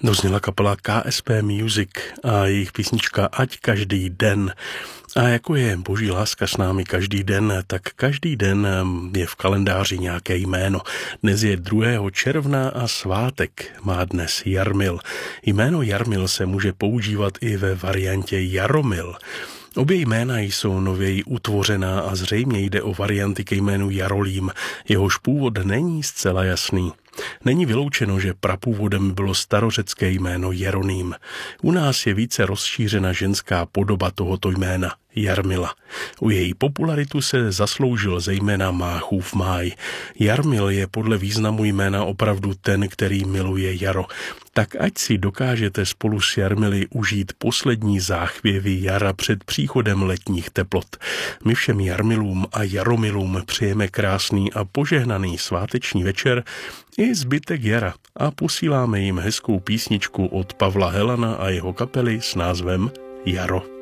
Dozněla kapela KSP Music a jejich písnička Ať každý den. A jako je boží láska s námi každý den, tak každý den je v kalendáři nějaké jméno. Dnes je 2. června a svátek má dnes Jarmil. Jméno Jarmil se může používat i ve variantě Jaromil. Obě jména jsou nověji utvořená a zřejmě jde o varianty ke jménu Jarolím. Jehož původ není zcela jasný. Není vyloučeno, že prapůvodem bylo starořecké jméno Jeroným. U nás je více rozšířena ženská podoba tohoto jména, Jarmila. O její popularitu se zasloužil zejména Máchův máj. Jarmil je podle významu jména opravdu ten, který miluje jaro. Tak ať si dokážete spolu s Jarmily užít poslední záchvěvy jara před příchodem letních teplot. My všem Jarmilům a Jaromilům přejeme krásný a požehnaný sváteční večer i zbytek jara a posíláme jim hezkou písničku od Pavla Helana a jeho kapely s názvem Jaro.